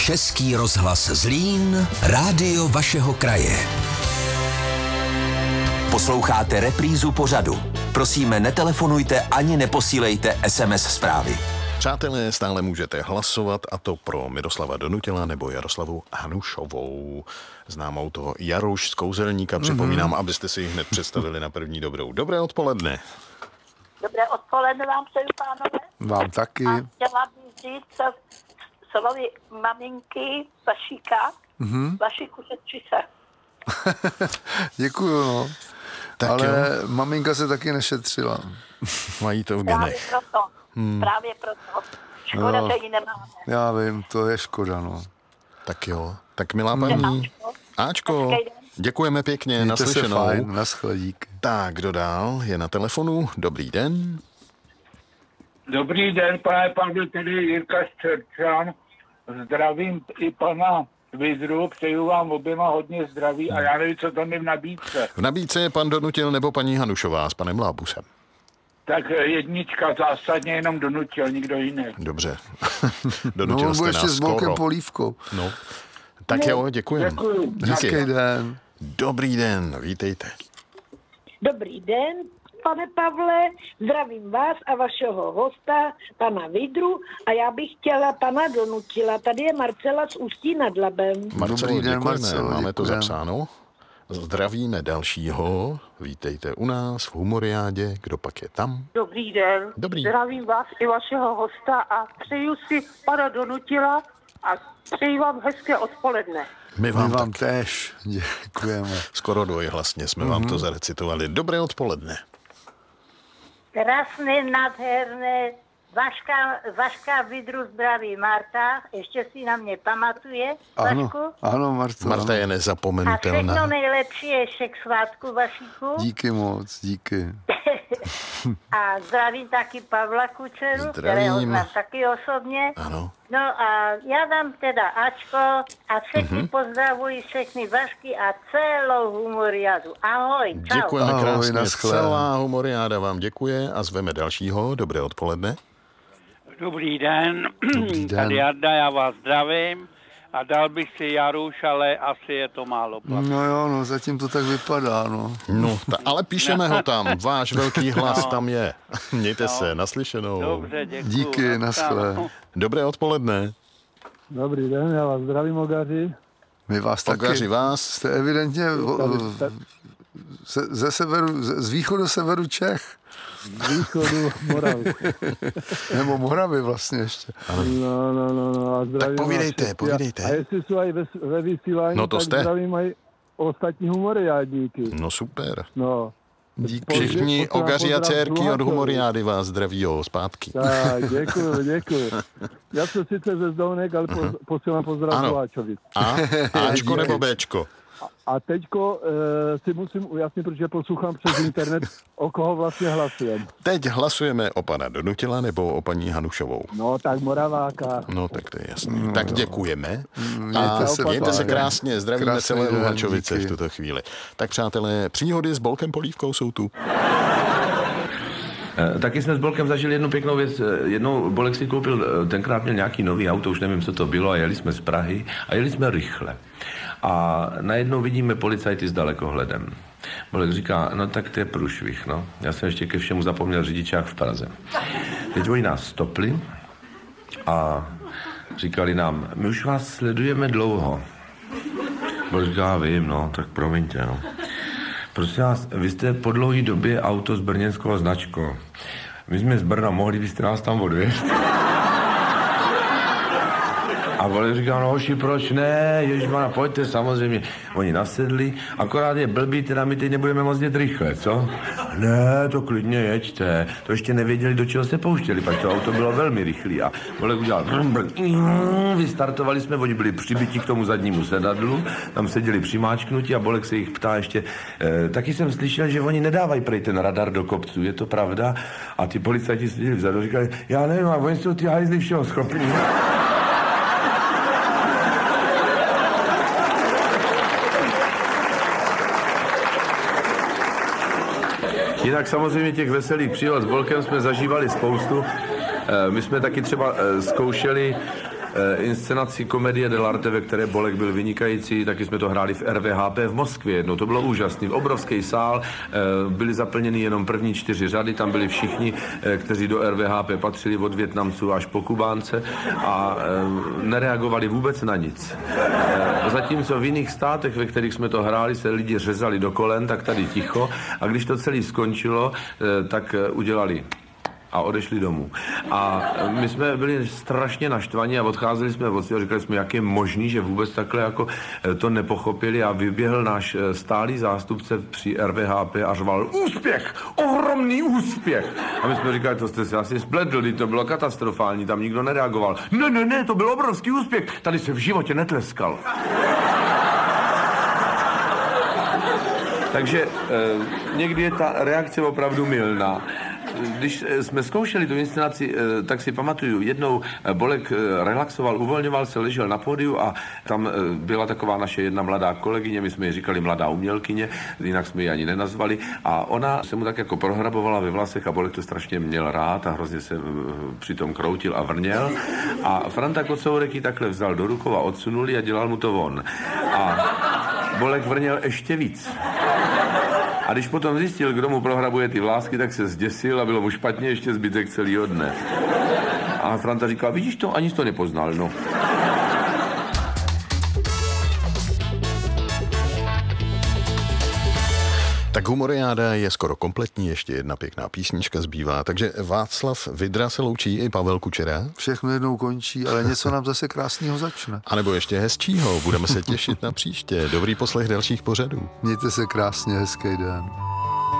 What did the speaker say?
Český rozhlas Zlín, rádio vašeho kraje. Posloucháte reprízu pořadu. Prosíme, netelefonujte ani neposílejte SMS zprávy. Přátelé, stále můžete hlasovat, a to pro Miroslava Donutila nebo Jaroslavu Hanušovou. Známou toho Jaruš z Kouzelníka. Připomínám, abyste si ji hned představili na první dobrou. Dobré odpoledne. Dobré odpoledne vám přeju, pánové. Vám taky. A chtěla bych říct slovy maminky Vašíka. Vašíku, šetři se. Děkuju, no. Tak ale jo. Maminka se taky nešetřila. Mají to v Právě genech. proto. Právě proto. Škoda, že ji nemáme. Já vím, to je škoda, no. Tak jo. Tak milá paní. Ačko, děkujeme pěkně, Mějte se naslyšenou. fajn, naschledík. Tak, kdo dál je na telefonu? Dobrý den. Dobrý den, pane Pavle, tady Jirka Střerčan. Zdravím i pana Vidru, přeju vám oběma hodně zdraví a já nevím, co tam je v nabídce. V nabídce je pan Donutil nebo paní Hanušová s panem Lábusem. Tak jednička zásadně jenom Donutil, nikdo jiný. Dobře. No, Donutil on jste byl ještě nás s Bolkem skoro. Polívkou. No. Tak jo, děkujeme. Děkuju. Hezký den. Dobrý den, vítejte. Dobrý den, pane Pavle, zdravím vás a vašeho hosta, pana Vidru, a já bych chtěla pana Donutila. Tady je Marcela z Ústí nad Labem. Marcelo, Dobrý den, děkujeme, Marcelo, máme to děkujem. zapsáno. Zdravíme dalšího, vítejte u nás v Humoriádě, kdo pak je tam? Dobrý den. Dobrý. Zdravím vás i vašeho hosta a přeju si pana Donutila a přeji vám hezké odpoledne. My My vám vám tak též děkujeme. skoro dvojhlasně jsme vám to zarecitovali. Dobré odpoledne. Krásné, nádherné, Vaška Vidru zdraví Marta, ještě si na mě pamatuje, Ano, Vašku. ano, Marto. Marta je A všechno nezapomenutelná. nejlepší ještě k svátku, Vašíku. Díky moc, díky. A zdravím taky Pavla Kučeru, Zdravím. kterého znám taky osobně. Ano. No a já dám teda Ačko a všechny pozdravuji, všechny Vašky a celou Humoriadu. Ahoj, čau. Děkujeme Ahoj, krásně. naschle. Celá Humoriáda vám děkuje a zveme dalšího. Dobré odpoledne. Dobrý den, Dobrý den. tady Jarda, já vás zdravím a dal bych si Jaruš, ale asi je to málo plac. No jo, no, zatím to tak vypadá, no. No, ale píšeme ho tam. Váš velký hlas tam je. Mějte se, naslyšenou. Dobře, děkuji. Díky, naschle. Dobré odpoledne. Dobrý den, já vás zdravím, Ogaři. My vás taky. Ogaři vás. Jste evidentně ze severu, z východu severu Čech. Z východu Moravy. Nebo Moravy vlastně ještě. No, a zdravím Tak povídejte, vás. povídejte. A jestli jsou aj ve vysílání, No to tak jste. zdravím aj ostatní humoriádníky. No super. No. Díky. Všichni Posílám ogaři a pozdrav dcerky od Luhačovi. Humoriády vás zdravíjou zpátky. Tak, děkuju. Já jsem sice ze Zdovnek, ale posílám pozdrav Ano. Luháčovi. A? Ačko nebo Bčko? A teďko si musím ujasnit, protože poslouchám přes internet, o koho vlastně hlasujem. Teď hlasujeme o pana Donutila nebo o paní Hanušovou. No, tak Moraváka. No, tak to je jasné. Tak děkujeme. Mějte se se krásně. Zdravíme Krásný celé den, Luhačovice díky. v tuto chvíli. Tak přátelé, příhody s Bolkem Polívkou jsou tu. Taky jsme s Bolkem zažili jednu pěknou věc. Jednou Bolek si koupil, tenkrát měl nějaký nový auto, už nevím, co to bylo, a jeli jsme z Prahy a jeli jsme rychle. A najednou vidíme policajty s dalekohledem. Bolek říká, no tak to je průšvih, no. Já jsem ještě ke všemu zapomněl řidičák v Praze. Teď oni nás stopli a říkali nám, my už vás sledujeme dlouho. Bolek říká, vím, no, tak promiňte, no. Prosím vás, vy jste po dlouhé době auto s brněnskou značkou. My jsme z Brna, mohli byste nás tam odvězt? A Bolek říká, no hoši, proč ne, ježmana, pojďte, samozřejmě. Oni nasedli, akorát je blbý, teda my teď nebudeme moc jet rychle, co? Ne, to klidně jeďte, to ještě nevěděli, do čeho se pouštěli, pak to auto bylo velmi rychlý a Bolek udělal vystartovali jsme, oni byli přibyti k tomu zadnímu sedadlu, tam seděli přimáčknutí a Bolek se jich ptá ještě, taky jsem slyšel, že oni nedávají prej ten radar do kopců, je to pravda? A ty policajti seděli vzadu a říkali, já nevím, a oni jsou ty hajzli všeho schopní. Jinak samozřejmě těch veselých příhod s Bolkem jsme zažívali spoustu. My jsme taky třeba zkoušeli inscenaci komedie dell'arte, ve které Bolek byl vynikající, taky jsme to hráli v RVHP v Moskvě jednou, to bylo úžasný, obrovský sál, byly zaplněny jenom první 4 řady, tam byli všichni, kteří do RVHP patřili od Vietnamců až po Kubánce a nereagovali vůbec na nic. Zatímco v jiných státech, ve kterých jsme to hráli, se lidi řezali do kolen, tak tady ticho a když to celé skončilo, tak udělali a odešli domů. A my jsme byli strašně naštvaní a odcházeli jsme od a říkali jsme, jak je možný, že vůbec takhle jako to nepochopili a vyběhl náš stálý zástupce při RVHP a řval úspěch, ohromný úspěch. A my jsme říkali, to jste se asi spletli, to bylo katastrofální, tam nikdo nereagoval. Ne, to byl obrovský úspěch, tady se v životě netleskal. Takže někdy je ta reakce opravdu mylná. Když jsme zkoušeli tu inscenaci, tak si pamatuju, jednou Bolek relaxoval, uvolňoval se, ležel na pódiu a tam byla taková naše jedna mladá kolegyně, my jsme ji říkali mladá umělkyně, jinak jsme ji ani nenazvali a ona se mu tak jako prohrabovala ve vlasech a Bolek to strašně měl rád a hrozně se přitom kroutil a vrněl a Franta Kocourek ji takhle vzal do rukou a odsunul a dělal mu to on. A Bolek vrněl ještě víc. A když potom zjistil, kdo mu prohrabuje ty vlásky, tak se zděsil a bylo mu špatně ještě zbytek celého dne. A Franta říkal, vidíš to, ani jsi to nepoznal, no. Tak Humoriáda je skoro kompletní, ještě jedna pěkná písnička zbývá, takže Václav Vydra se loučí i Pavel Kučera. Všechno jednou končí, ale něco nám zase krásného začne. A nebo ještě hezčího, budeme se těšit na příště. Dobrý poslech dalších pořadů. Mějte se krásně, hezký den.